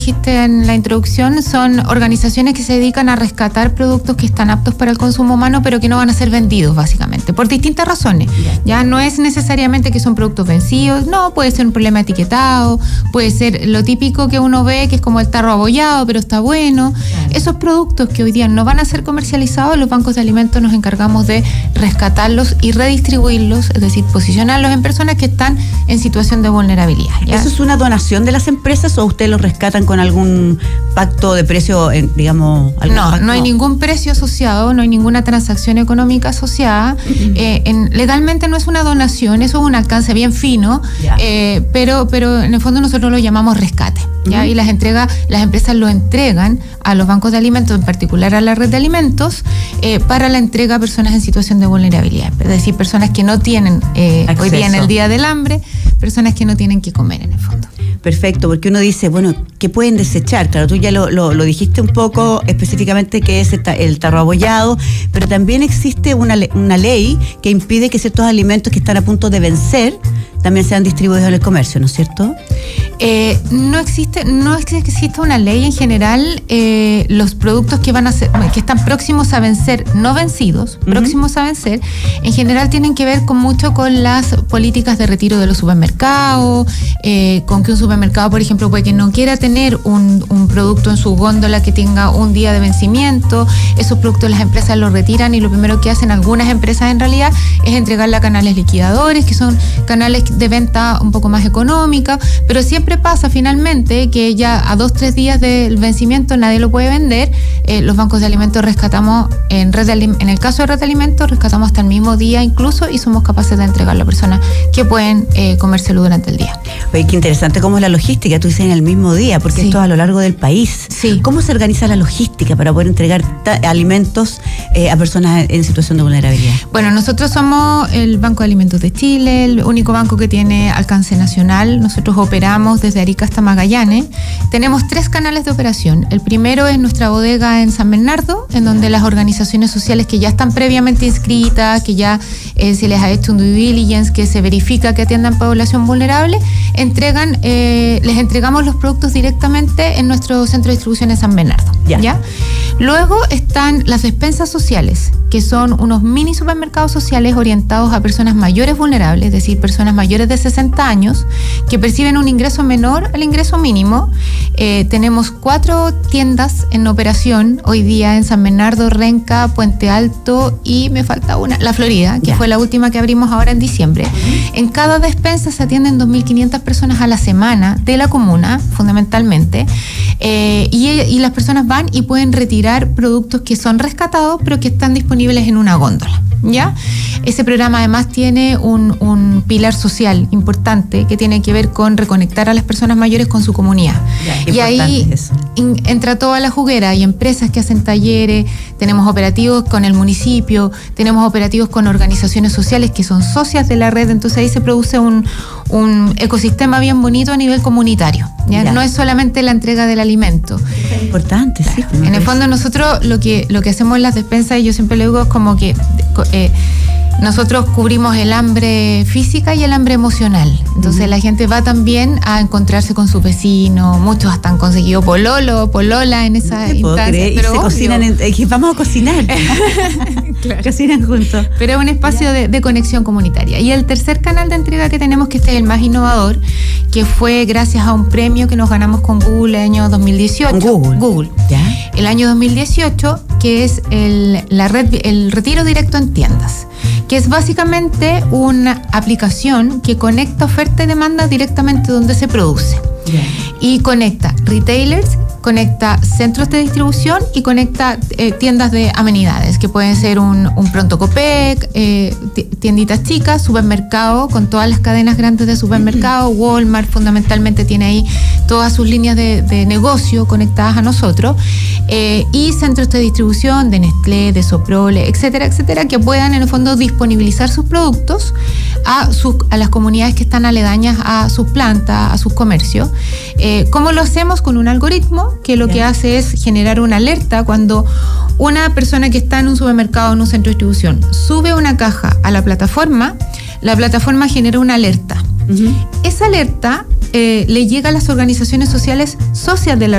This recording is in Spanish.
dijiste en la introducción, son organizaciones que se dedican a rescatar productos que están aptos para el consumo humano, pero que no van a ser vendidos, básicamente, por distintas razones. Ya no es necesariamente que son productos vencidos, no, puede ser un problema de etiquetado, puede ser lo típico que uno ve, que es como el tarro abollado, pero está bueno. Esos productos que hoy día no van a ser comercializados, los bancos de alimentos nos encargamos de rescatarlos y redistribuirlos, es decir, posicionarlos en personas que están en situación de vulnerabilidad, ¿ya? ¿Eso es una donación de las empresas o ustedes los rescatan con algún pacto de precio, digamos? No hay ningún precio asociado, no hay ninguna transacción económica asociada. Legalmente no es una donación, eso es un alcance bien fino, pero en el fondo nosotros lo llamamos rescate, ¿ya? Y las empresas lo entregan a los bancos de alimentos, en particular a la red de alimentos, para la entrega a personas en situación de vulnerabilidad, es decir, personas que no tienen hoy día en el Día del Hambre, personas que no tienen que comer en el fondo. Perfecto, porque uno dice, bueno, ¿qué pueden desechar? Claro, tú ya lo dijiste un poco específicamente, que es el tarro abollado, pero también existe una ley que impide que ciertos alimentos que están a punto de vencer también sean distribuidos en el comercio, ¿no es cierto? No existe una ley en general. Los productos que están próximos a vencer, no vencidos, próximos a vencer, en general tienen que ver mucho con las políticas de retiro de los supermercados, con que un supermercado, por ejemplo, puede que no quiera tener un producto en su góndola que tenga un día de vencimiento. Esos productos las empresas los retiran y lo primero que hacen algunas empresas en realidad es entregarla a canales liquidadores, que son canales de venta un poco más económica, pero siempre pasa finalmente que ya a 2-3 días del vencimiento nadie lo puede vender. Los bancos de alimentos rescatamos, en el caso de red de alimentos, rescatamos hasta el mismo día incluso, y somos capaces de entregarlo a personas que pueden comérselo durante el día. Oye, qué interesante cómo es la logística, tú dices en el mismo día, porque esto es a lo largo del país. Sí. ¿Cómo se organiza la logística para poder entregar alimentos a personas en situación de vulnerabilidad? Bueno, nosotros somos el Banco de Alimentos de Chile, el único banco que tiene alcance nacional. Nosotros operamos desde Arica hasta Magallanes. Tenemos 3 canales de operación. El primero es nuestra bodega en San Bernardo, en donde las organizaciones sociales que ya están previamente inscritas, que ya se les ha hecho un due diligence, que se verifica que atiendan población vulnerable, les entregamos los productos directamente en nuestro centro de distribución en San Bernardo. ¿Ya? Luego están las despensas sociales, que son unos mini supermercados sociales orientados a personas mayores vulnerables, es decir, personas mayores de 60 años que perciben un ingreso menor al ingreso mínimo. Tenemos 4 tiendas en operación hoy día en San Bernardo, Renca, Puente Alto y me falta una, La Florida, que fue la última que abrimos ahora en diciembre. En cada despensa se atienden 2.500 personas a la semana de la comuna, fundamentalmente, y las personas van y pueden retirar productos que son rescatados pero que están disponibles en una góndola, ¿ya? Ese programa además tiene un pilar social importante que tiene que ver con reconectar a las personas mayores con su comunidad. Y ahí entra toda la juguera. Hay empresas que hacen talleres, tenemos operativos con el municipio, tenemos operativos con organizaciones sociales que son socias de la red, entonces ahí se produce un ecosistema bien bonito a nivel comunitario, ¿ya? No es solamente la entrega del alimento. Es importante, sí. En el fondo nosotros lo que hacemos en las despensas, y yo siempre le digo, es como que nosotros cubrimos el hambre física y el hambre emocional. Entonces la gente va también a encontrarse con sus vecinos, muchos hasta han conseguido polola en esa instancia. Pero se cocinan, vamos a cocinar. Claro. Cocinan juntos. Pero es un espacio de conexión comunitaria. Y el tercer canal de entrega que tenemos, que este es el más innovador, que fue gracias a un premio que nos ganamos con Google el año 2018. Google. ¿Ya? El año 2018, que es el retiro directo en tiendas, que es básicamente una aplicación que conecta oferta y demanda directamente donde se produce. Yeah. Y conecta retailers, conecta centros de distribución y conecta tiendas de amenidades, que pueden ser un Pronto Copec, tienditas chicas, supermercado, con todas las cadenas grandes de supermercado, Walmart fundamentalmente tiene ahí todas sus líneas de negocio conectadas a nosotros, y centros de distribución de Nestlé, de Soprole, etcétera, etcétera, que puedan en el fondo disponibilizar sus productos a las comunidades que están aledañas a sus plantas, a sus comercios. ¿Cómo lo hacemos? Con un algoritmo que lo que hace es generar una alerta cuando una persona que está en un supermercado o en un centro de distribución sube una caja a la plataforma genera una alerta. Esa alerta le llega a las organizaciones sociales socias de la